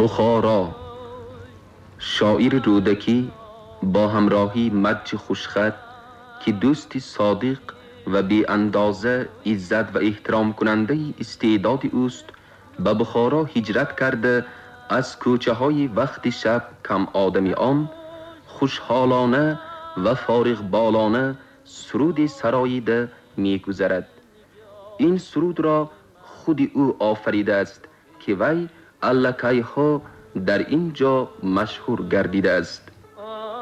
بخارا. شاعر رودکی با همراهی مدح خوشخط که دوستی صادق و بی اندازه عزت و احترام کننده استعداد اوست، به بخارا هجرت کرده از کوچه های وقت شب کم آدمی آن خوشحالانه و فارغ بالانه سرود سراییده می گذرد. این سرود را خود او آفریده است که وی الکی ها در اینجا مشهور گردیده است.